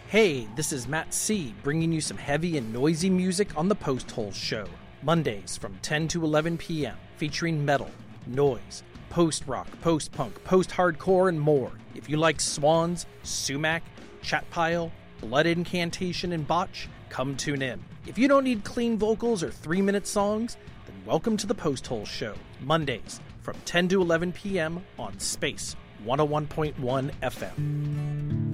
Hey, this is Matt C, bringing you some heavy and noisy music on the Post Hole Show. Mondays from 10 to 11 p.m., featuring metal, noise, post-rock, post-punk, post-hardcore, and more. If you like Swans, Sumac, Chatpile, Blood Incantation, and Botch, come tune in. If you don't need clean vocals or 3-minute songs, then welcome to the Post Hole Show. Mondays from 10 to 11 p.m. on Space 101.1 FM.